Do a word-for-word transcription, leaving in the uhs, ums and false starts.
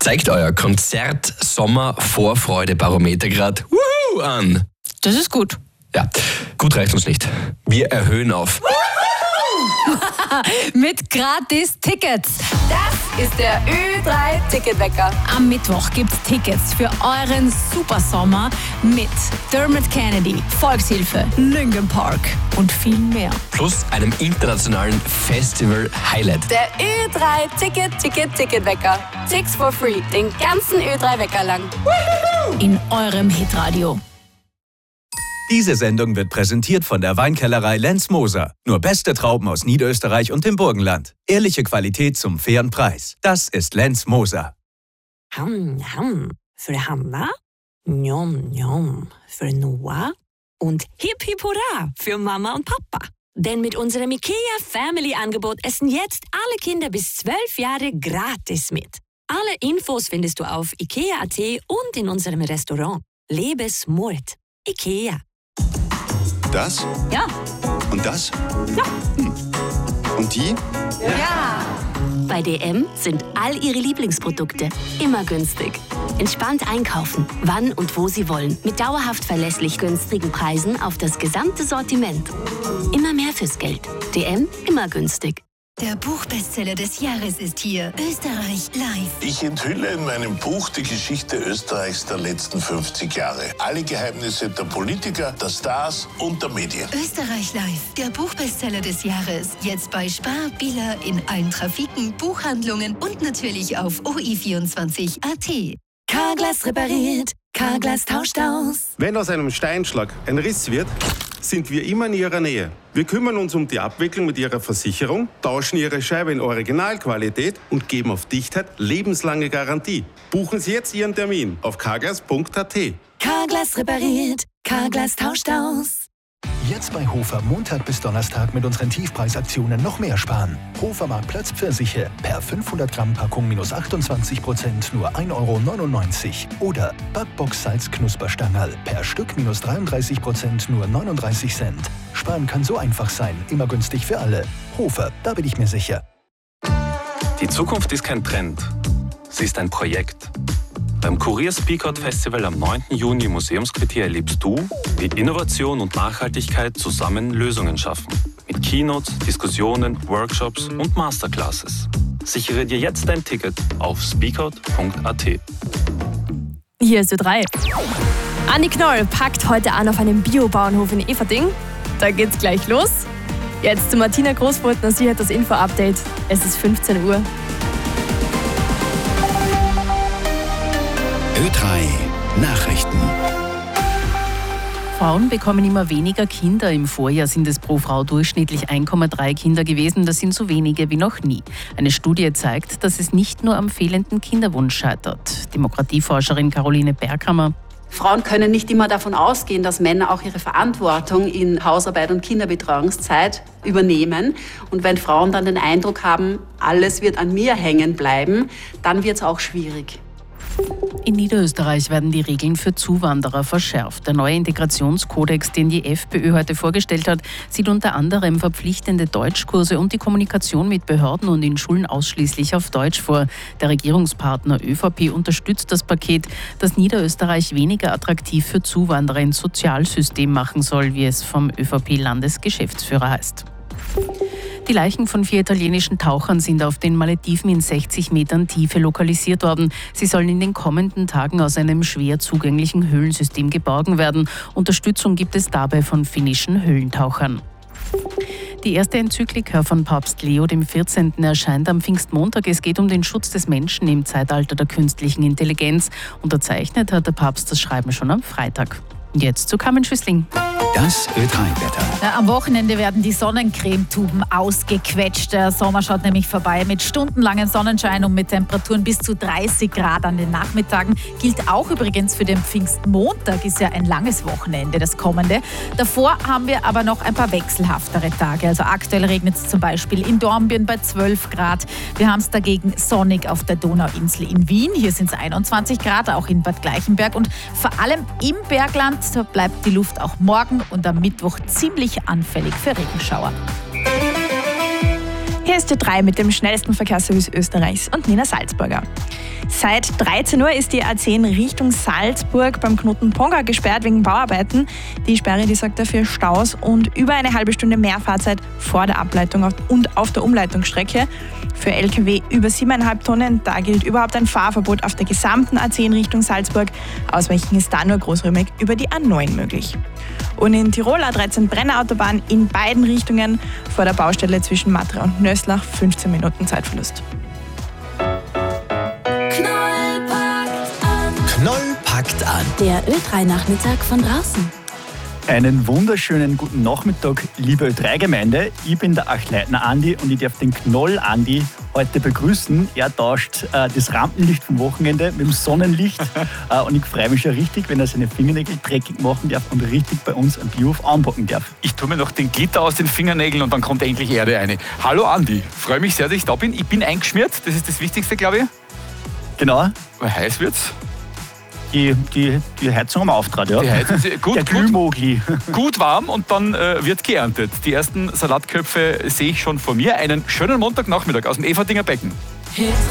Zeigt euer Konzert-Sommer-Vorfreude-Barometer gerade Wuhu an. Das ist gut. Ja, gut reicht uns nicht. Wir erhöhen auf. Mit gratis Tickets. Das ist der Ö drei Ticketwecker. Am Mittwoch gibt's Tickets für euren Supersommer mit Dermot Kennedy, Volkshilfe, Linkin Park und viel mehr. Plus einem internationalen Festival-Highlight. Der Ö drei Ticket, Ticket, Ticketwecker. Six for free, den ganzen Ö drei Wecker lang. In eurem Hitradio. Diese Sendung wird präsentiert von der Weinkellerei Lenz Moser. Nur beste Trauben aus Niederösterreich und dem Burgenland. Ehrliche Qualität zum fairen Preis. Das ist Lenz Moser. Ham, ham. Für Hanna, njom, njom. Für Noah und hip hip hurra für Mama und Papa. Denn mit unserem IKEA Family Angebot essen jetzt alle Kinder bis zwölf Jahre gratis mit. Alle Infos findest du auf ikea punkt at und in unserem Restaurant. Lebe smart. IKEA. Das? Ja. Und das? Ja. Hm. Und die? Ja. Bei D M sind all ihre Lieblingsprodukte immer günstig. Entspannt einkaufen, wann und wo sie wollen. Mit dauerhaft verlässlich günstigen Preisen auf das gesamte Sortiment. Immer mehr fürs Geld. D M, immer günstig. Der Buchbestseller des Jahres ist hier. Österreich live. Ich enthülle in meinem Buch die Geschichte Österreichs der letzten fünfzig Jahre. Alle Geheimnisse der Politiker, der Stars und der Medien. Österreich live. Der Buchbestseller des Jahres. Jetzt bei Spar, Billa, in allen Trafiken, Buchhandlungen und natürlich auf O I vierundzwanzig Punkt at. Carglass repariert. Carglass tauscht aus. Wenn aus einem Steinschlag ein Riss wird, sind wir immer in Ihrer Nähe. Wir kümmern uns um die Abwicklung mit Ihrer Versicherung, tauschen Ihre Scheibe in Originalqualität und geben auf Dichtheit lebenslange Garantie. Buchen Sie jetzt Ihren Termin auf carglass punkt at. Carglass repariert. Carglass tauscht aus. Jetzt bei Hofer Montag bis Donnerstag mit unseren Tiefpreisaktionen noch mehr sparen. Hofer Marktplatz Pfirsiche per fünfhundert Gramm Packung minus achtundzwanzig Prozent nur ein Euro neunundneunzig. Oder Backbox Salz Knusperstangerl per Stück minus dreiunddreißig Prozent nur neununddreißig Cent. Sparen kann so einfach sein, immer günstig für alle. Hofer, da bin ich mir sicher. Die Zukunft ist kein Trend, sie ist ein Projekt. Beim Kurier Speakout Festival am neunten Juni im Museumsquartier erlebst du, wie Innovation und Nachhaltigkeit zusammen Lösungen schaffen. Mit Keynotes, Diskussionen, Workshops und Masterclasses. Sichere dir jetzt dein Ticket auf speakout punkt at. Hier ist Ö drei. Anni Knoll packt heute an auf einem Biobauernhof in Eferding. Da geht's gleich los. Jetzt zu Martina Großbrotner, sie hat das Info-Update. Es ist fünfzehn Uhr. Ö drei Nachrichten. Frauen bekommen immer weniger Kinder. Im Vorjahr sind es pro Frau durchschnittlich eins Komma drei Kinder gewesen. Das sind so wenige wie noch nie. Eine Studie zeigt, dass es nicht nur am fehlenden Kinderwunsch scheitert. Demokratieforscherin Caroline Berghammer. Frauen können nicht immer davon ausgehen, dass Männer auch ihre Verantwortung in Hausarbeit und Kinderbetreuungszeit übernehmen. Und wenn Frauen dann den Eindruck haben, alles wird an mir hängen bleiben, dann wird es auch schwierig. In Niederösterreich werden die Regeln für Zuwanderer verschärft. Der neue Integrationskodex, den die FPÖ heute vorgestellt hat, sieht unter anderem verpflichtende Deutschkurse und die Kommunikation mit Behörden und in Schulen ausschließlich auf Deutsch vor. Der Regierungspartner ÖVP unterstützt das Paket, das Niederösterreich weniger attraktiv für Zuwanderer ins Sozialsystem machen soll, wie es vom ÖVP-Landesgeschäftsführer heißt. Die Leichen von vier italienischen Tauchern sind auf den Malediven in sechzig Metern Tiefe lokalisiert worden. Sie sollen in den kommenden Tagen aus einem schwer zugänglichen Höhlensystem geborgen werden. Unterstützung gibt es dabei von finnischen Höhlentauchern. Die erste Enzyklika von Papst Leo dem vierzehnten erscheint am Pfingstmontag. Es geht um den Schutz des Menschen im Zeitalter der künstlichen Intelligenz. Unterzeichnet hat der Papst das Schreiben schon am Freitag. Jetzt zu Carmen Schüssling. Das Ö drei Wetter. Ja, am Wochenende werden die Sonnencremetuben ausgequetscht. Der Sommer schaut nämlich vorbei mit stundenlangem Sonnenschein und mit Temperaturen bis zu dreißig Grad an den Nachmittagen. Gilt auch übrigens für den Pfingstmontag, ist ja ein langes Wochenende, das kommende. Davor haben wir aber noch ein paar wechselhaftere Tage. Also aktuell regnet es zum Beispiel in Dornbirn bei zwölf Grad. Wir haben es dagegen sonnig auf der Donauinsel in Wien. Hier sind es einundzwanzig Grad, auch in Bad Gleichenberg. Und vor allem im Bergland bleibt die Luft auch morgen und am Mittwoch ziemlich anfällig für Regenschauer. Hier ist Ö drei mit dem schnellsten Verkehrsservice Österreichs und Nina Salzburger. Seit dreizehn Uhr ist die A zehn Richtung Salzburg beim Knoten Ponga gesperrt wegen Bauarbeiten. Die Sperre, die sorgt dafür Staus und über eine halbe Stunde mehr Fahrzeit vor der Ableitung und auf der Umleitungsstrecke. Für L K W über siebeneinhalb Tonnen, da gilt überhaupt ein Fahrverbot auf der gesamten A zehn Richtung Salzburg. Ausweichen ist da nur großräumig über die A neun möglich. Und in Tirol A dreizehn Brenner-Autobahn in beiden Richtungen vor der Baustelle zwischen Matra und Nöslach fünfzehn Minuten Zeitverlust. Knoll packt an. Der Ö drei Nachmittag von draußen. Einen wunderschönen guten Nachmittag, liebe Ö drei Gemeinde. Ich bin der Achleitner Andi und ich darf den Knoll Andi heute begrüßen. Er tauscht äh, das Rampenlicht vom Wochenende mit dem Sonnenlicht äh, und ich freue mich schon richtig, wenn er seine Fingernägel dreckig machen darf und richtig bei uns am Biohof anpacken darf. Ich tue mir noch den Glitter aus den Fingernägeln und dann kommt endlich Erde rein. Hallo Andi, freue mich sehr, dass ich da bin. Ich bin eingeschmiert, das ist das Wichtigste, glaube ich. Genau. Weil heiß wird's. Die, die, die Heizung haben wir aufgetragen, ja. Die Heizung, gut, der Glühmogli. Gut warm und dann äh, wird geerntet. Die ersten Salatköpfe sehe ich schon vor mir. Einen schönen Montagnachmittag aus dem Everdinger Becken.